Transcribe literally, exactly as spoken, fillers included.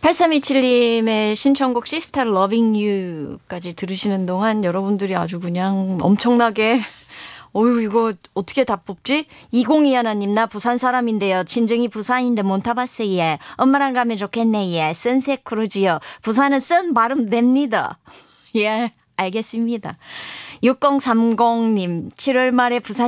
팔삼이칠님의 신청곡 시스타 러빙 유까지 들으시는 동안 여러분들이 아주 그냥 엄청나게 어휴 이거 어떻게 다 뽑지? 이공이하나님 나 부산 사람인데요. 친정이 부산인데 못 타봤어요. 예. 엄마랑 가면 좋겠네. 예. 선셋 크루즈요. 부산은 쓴 발음 냅니다. 예 알겠습니다. 육공삼공님 칠월 말에 부산